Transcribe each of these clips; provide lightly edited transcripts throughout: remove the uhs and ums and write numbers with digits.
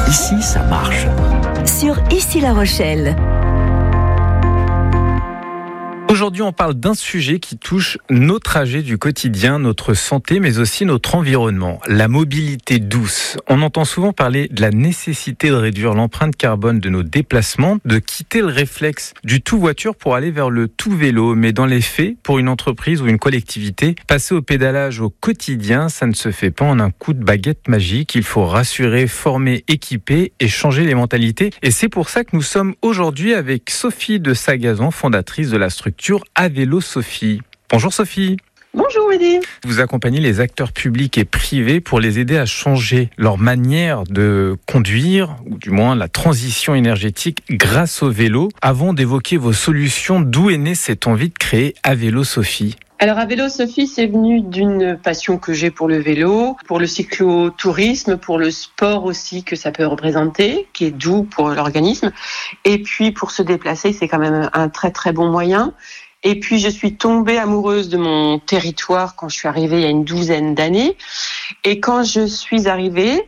Ici, ça marche. Sur Ici La Rochelle. Aujourd'hui, on parle d'un sujet qui touche nos trajets du quotidien, notre santé, mais aussi notre environnement, la mobilité douce. On entend souvent parler de la nécessité de réduire l'empreinte carbone de nos déplacements, de quitter le réflexe du tout voiture pour aller vers le tout vélo. Mais dans les faits, pour une entreprise ou une collectivité, passer au pédalage au quotidien, ça ne se fait pas en un coup de baguette magique. Il faut rassurer, former, équiper et changer les mentalités. Et c'est pour ça que nous sommes aujourd'hui avec Sophie de Sagazan, fondatrice de la structure Avélo Sophie. Bonjour Sophie. Bonjour Mehdi. Vous accompagnez les acteurs publics et privés pour les aider à changer leur manière de conduire, ou du moins la transition énergétique grâce au vélo. Avant d'évoquer vos solutions, d'où est née cette envie de créer Avélo Sophie ? Alors Avélo Sophie, c'est venu d'une passion que j'ai pour le vélo, pour le cyclotourisme, pour le sport aussi que ça peut représenter, qui est doux pour l'organisme. Et puis pour se déplacer, c'est quand même un très très bon moyen. Et puis je suis tombée amoureuse de mon territoire quand je suis arrivée il y a une douzaine d'années. Et quand je suis arrivée,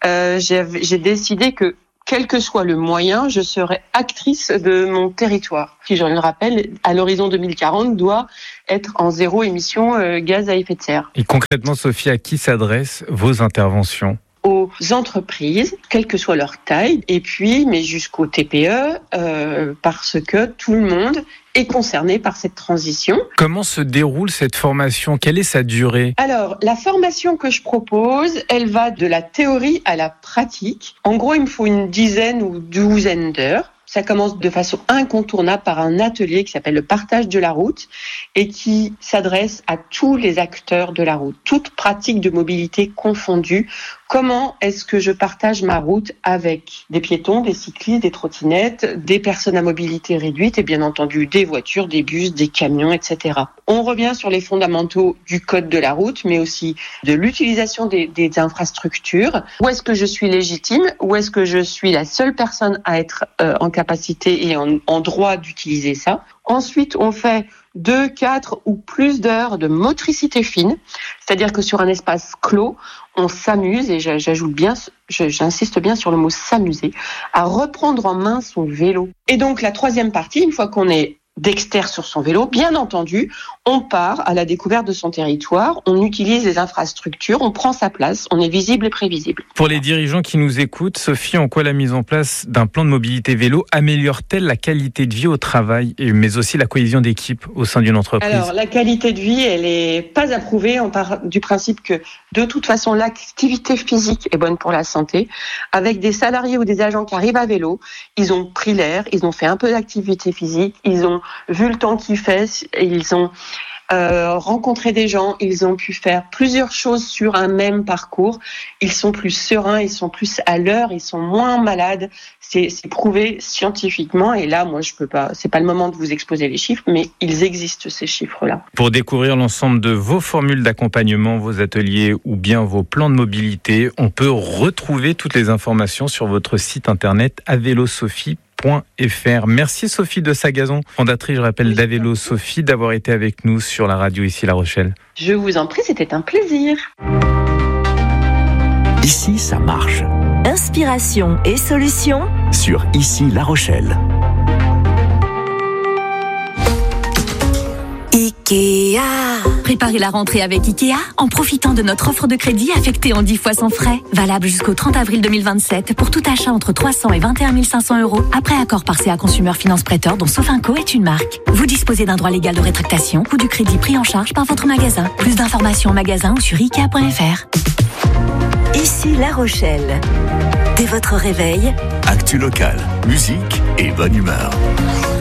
j'ai décidé que quel que soit le moyen, je serai actrice de mon territoire, qui, je le rappelle, à l'horizon 2040, doit être en zéro émission gaz à effet de serre. Et concrètement, Sophie, à qui s'adressent vos interventions ? Aux entreprises, quelle que soit leur taille, et puis, mais jusqu'aux TPE, parce que tout le monde est concerné par cette transition. Comment se déroule cette formation ? Quelle est sa durée ? Alors, la formation que je propose, elle va de la théorie à la pratique. En gros, il me faut une dizaine ou douzaine d'heures. Ça commence de façon incontournable par un atelier qui s'appelle le partage de la route et qui s'adresse à tous les acteurs de la route, toutes pratiques de mobilité confondues. Comment est-ce que je partage ma route avec des piétons, des cyclistes, des trottinettes, des personnes à mobilité réduite et bien entendu des voitures, des bus, des camions, etc. On revient sur les fondamentaux du code de la route, mais aussi de l'utilisation des infrastructures. Où est-ce que je suis légitime ? Où est-ce que je suis la seule personne à être en capacité et en droit d'utiliser ça ? Ensuite, on fait 2, 4 ou plus d'heures de motricité fine, c'est-à-dire que sur un espace clos, on s'amuse, et j'insiste bien sur le mot s'amuser, à reprendre en main son vélo. Et donc la troisième partie, une fois qu'on est d'extérieur sur son vélo, bien entendu, on part à la découverte de son territoire, on utilise les infrastructures, on prend sa place, on est visible et prévisible. Pour les dirigeants qui nous écoutent, Sophie, en quoi la mise en place d'un plan de mobilité vélo améliore-t-elle la qualité de vie au travail, mais aussi la cohésion d'équipe au sein d'une entreprise ? Alors, la qualité de vie, elle est pas approuvée. On part du principe que, de toute façon, l'activité physique est bonne pour la santé. Avec des salariés ou des agents qui arrivent à vélo, ils ont pris l'air, ils ont fait un peu d'activité physique, ils ont vu le temps qu'il fait, ils ont rencontré des gens, ils ont pu faire plusieurs choses sur un même parcours. Ils sont plus sereins, ils sont plus à l'heure, ils sont moins malades. C'est prouvé scientifiquement. Et là, moi, je peux pas. C'est pas le moment de vous exposer les chiffres, mais ils existent ces chiffres-là. Pour découvrir l'ensemble de vos formules d'accompagnement, vos ateliers ou bien vos plans de mobilité, on peut retrouver toutes les informations sur votre site internet avélosophie.fr. Merci Sophie de Sagazan, fondatrice, je rappelle, d'Avélo Sophie, d'avoir été avec nous sur la radio Ici La Rochelle. Je vous en prie, c'était un plaisir. Ici, ça marche. Inspiration et solutions Sur Ici La Rochelle. IKEA. Préparez la rentrée avec IKEA en profitant de notre offre de crédit affectée en 10 fois sans frais. Valable jusqu'au 30 avril 2027 pour tout achat entre 300 et 21 500 €. Après accord par CA Consumer Finance Prêteur dont Sofinco est une marque. Vous disposez d'un droit légal de rétractation ou du crédit pris en charge par votre magasin. Plus d'informations en magasin ou sur ikea.fr. Ici La Rochelle. Dès votre réveil, Actu local, musique et bonne humeur.